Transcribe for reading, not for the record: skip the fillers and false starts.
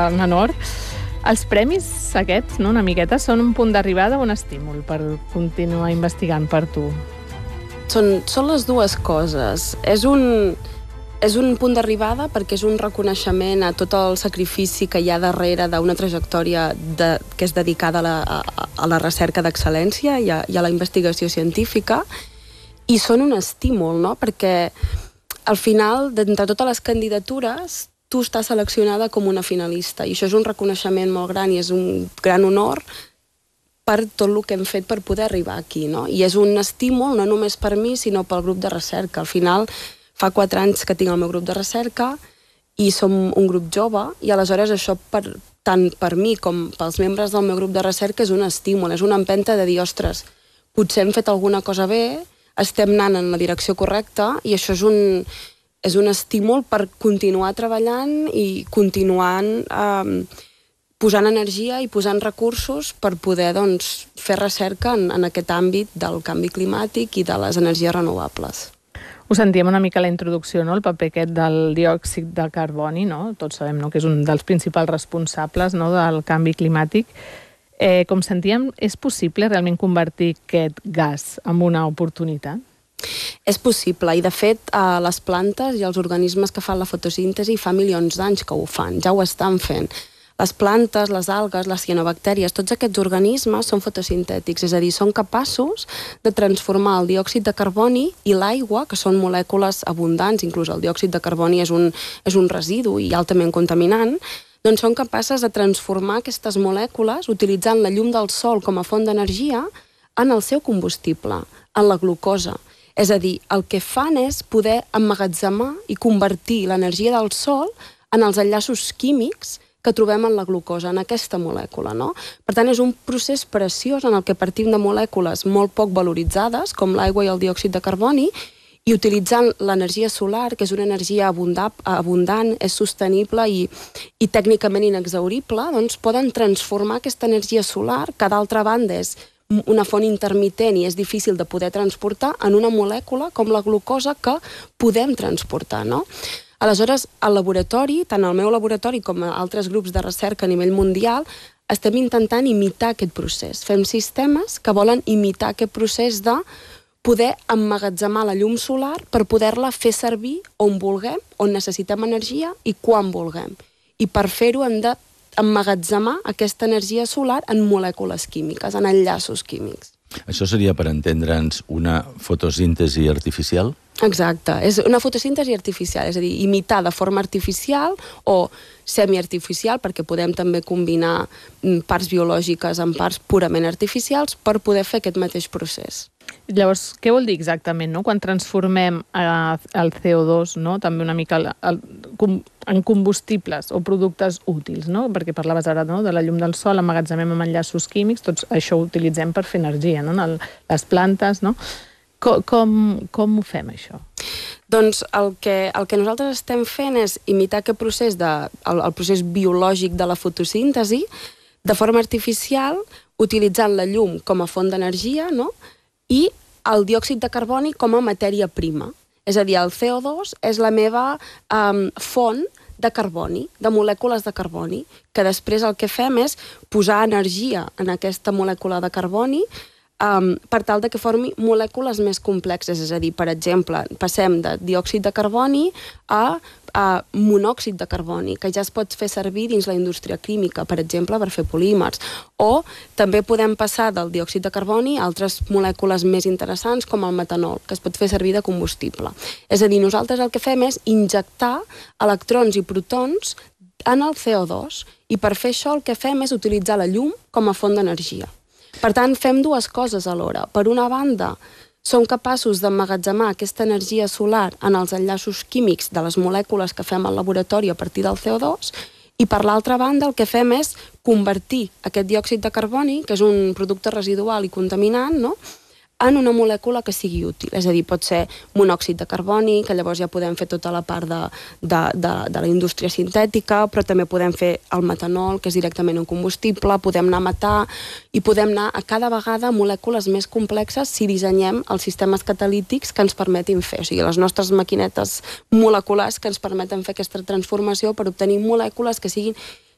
menor. Els premis aquests, no, una miqueta, són un punt d'arribada o un estímul per continuar investigant per tu? Són les dues coses. És un punt d'arribada perquè és un reconeixement a tot el sacrifici que hi ha darrere d'una trajectòria que és dedicada a la recerca d'excel·lència i a la investigació científica, i són un estímul, no? Perquè al final, d'entre totes les candidatures, tu estàs seleccionada com una finalista, i això és un reconeixement molt gran i és un gran honor per tot el que hem fet per poder arribar aquí, no? I és un estímul no només per mi, sinó pel grup de recerca. Al final, fa 4 anys que tinc el meu grup de recerca i som un grup jove, i aleshores això tant per mi com pels membres del meu grup de recerca és un estímul, és una empenta de dir, ostres, potser hem fet alguna cosa bé, estem anant en la direcció correcta, i això és un estímul per continuar treballant i continuant posant energia i posant recursos per poder fer recerca en aquest àmbit del canvi climàtic i de les energies renovables. Ho sentíem una mica a la introducció, no? El paper aquest del diòxid de carboni, no? Tots sabem, no?, que és un dels principals responsables, no?, del canvi climàtic. Com sentíem, és possible realment convertir aquest gas en una oportunitat? És possible, i de fet les plantes i els organismes que fan la fotosíntesi fa milions d'anys que ho fan, ja ho estan fent. Les plantes, les algues, les cianobactèries, tots aquests organismes són fotosintètics, és a dir, són capaços de transformar el diòxid de carboni i l'aigua, que són molècules abundants, inclús el diòxid de carboni és un residu i altament contaminant, doncs són capaces de transformar aquestes molècules utilitzant la llum del sol com a font d'energia en el seu combustible, en la glucosa. És a dir, el que fan és poder emmagatzemar i convertir l'energia del sol en els enllaços químics que trobem en la glucosa, en aquesta molècula, no? Per tant, és un procés preciós en el que partim de molècules molt poc valoritzades, com l'aigua i el diòxid de carboni, i utilitzant l'energia solar, que és una energia abundant, és sostenible i tècnicament inexhaurible, doncs poden transformar aquesta energia solar, que d'altra banda és una font intermitent i és difícil de poder transportar, en una molècula com la glucosa que podem transportar, no? Aleshores, al laboratori, tant al meu laboratori com a altres grups de recerca a nivell mundial, estem intentant imitar aquest procés. Fem sistemes que volen imitar aquest procés de poder emmagatzemar la llum solar per poder-la fer servir on vulguem, on necessitem energia i quan vulguem. I per fer-ho hem d'emmagatzemar aquesta energia solar en molècules químiques, en enllaços químics. Això seria, per entendre'ns, una fotosíntesi artificial? Exacte, és una fotosíntesi artificial, és a dir, imitar de forma artificial o semiartificial, perquè podem també combinar parts biològiques amb parts purament artificials per poder fer aquest mateix procés. Llavors, què vol dir exactament, no?, quan transformem el CO2, no?, també una mica en combustibles o productes útils, no?, perquè parlaves ara, no?, de la llum del sol, emmagatzemem amb enllaços químics, tots això ho utilitzem per fer energia, no?, les plantes, no? Com ho fem, això? Doncs el que nosaltres estem fent és imitar aquest procés, el procés biològic de la fotosíntesi, de forma artificial, utilitzant la llum com a font d'energia, no?, i el diòxid de carboni com a matèria prima. És a dir, el CO2 és la meva font de carboni, de molècules de carboni, que després el que fem és posar energia en aquesta molècula de carboni per tal de que formi molècules més complexes. És a dir, per exemple, passem de diòxid de carboni a monòxid de carboni, que ja es pot fer servir dins la indústria química, per exemple, per fer polímers. O també podem passar del diòxid de carboni a altres molècules més interessants, com el metanol, que es pot fer servir de combustible. És a dir, nosaltres el que fem és injectar electrons i protons en el CO2, i per fer això el que fem és utilitzar la llum com a font d'energia. Per tant, fem dues coses alhora. Per una banda, som capaços d'emmagatzemar aquesta energia solar en els enllaços químics de les molècules que fem al laboratori a partir del CO2, i per l'altra banda el que fem és convertir aquest diòxid de carboni, que és un producte residual i contaminant, no?, en una molècula que sigui útil. És a dir, pot ser monòxid de carboni, que llavors ja podem fer tota la part de la indústria sintètica, però també podem fer el metanol, que és directament un combustible, podem anar a matar, i podem anar a cada vegada a molècules més complexes si dissenyem els sistemes catalítics que ens permetin fer. O sigui, les nostres maquinetes moleculars que ens permeten fer aquesta transformació per obtenir molècules que siguin